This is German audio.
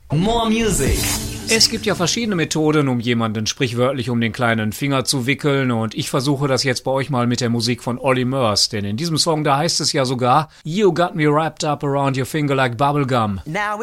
More Music. Es gibt ja verschiedene Methoden, um jemanden sprichwörtlich um den kleinen Finger zu wickeln, und ich versuche das jetzt bei euch mal mit der Musik von Olly Murs, denn in diesem Song, da heißt es ja sogar: You got me wrapped up around your finger like bubblegum. Now